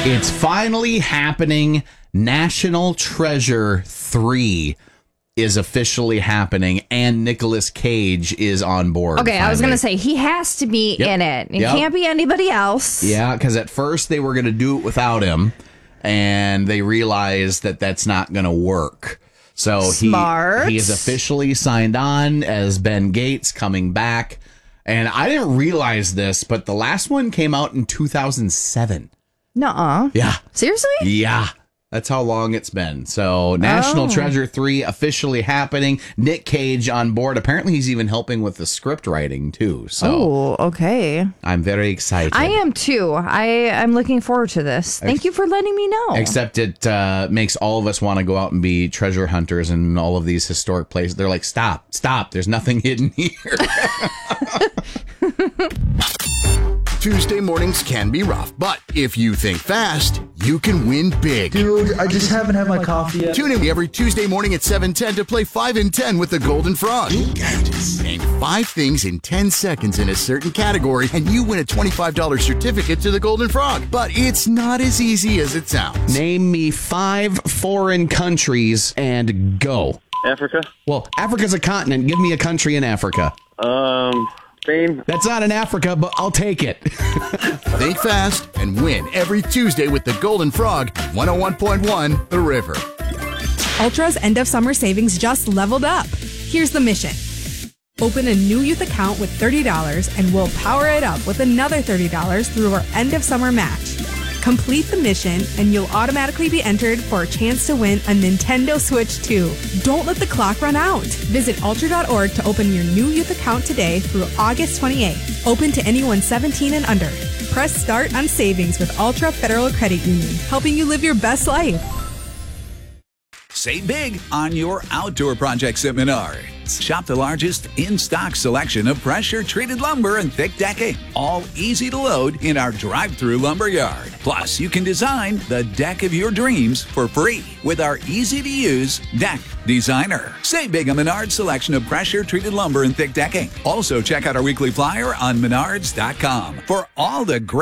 It's finally happening. National Treasure 3 is officially happening, and Nicolas Cage is on board. Okay, finally. I was going to say, he has to be in it. It can't be anybody else. Yeah, because at first they were going to do it without him, and they realized that that's not going to work. So he is officially signed on as Ben Gates coming back. And I didn't realize this, but the last one came out in 2007. Nuh-uh. Yeah. Seriously? Yeah. That's how long it's been. So National Treasure 3 officially happening. Nick Cage on board. Apparently he's even helping with the script writing too. So okay. I'm very excited. I am too. I'm looking forward to this. Thank you for letting me know. Except it makes all of us want to go out and be treasure hunters in all of these historic places. They're like, stop. There's nothing hidden here. Tuesday mornings can be rough, but if you think fast, you can win big. Dude, I just haven't had my coffee yet. Tune in every Tuesday morning at 7:10 to play 5 in 10 with the Golden Frog. Name 5 things in 10 seconds in a certain category, and you win a $25 certificate to the Golden Frog. But it's not as easy as it sounds. Name me 5 foreign countries and go. Africa. Well, Africa's a continent. Give me a country in Africa. Spain. That's not in Africa, but I'll take it. Think fast and win every Tuesday with the Golden Frog, 101.1 The River. Ultra's end of summer savings just leveled up. Here's the mission. Open a new youth account with $30 and we'll power it up with another $30 through our end of summer match. Complete the mission and you'll automatically be entered for a chance to win a Nintendo Switch 2. Don't let the clock run out. Visit Ultra.org to open your new youth account today through August 28th. Open to anyone 17 and under. Press start on savings with Ultra Federal Credit Union, helping you live your best life. Save big on your outdoor projects at Menards. Shop the largest in-stock selection of pressure-treated lumber and thick decking, all easy to load in our drive-through lumber yard. Plus, you can design the deck of your dreams for free with our easy-to-use Deck Designer. Save big on Menards' selection of pressure-treated lumber and thick decking. Also, check out our weekly flyer on menards.com for all the great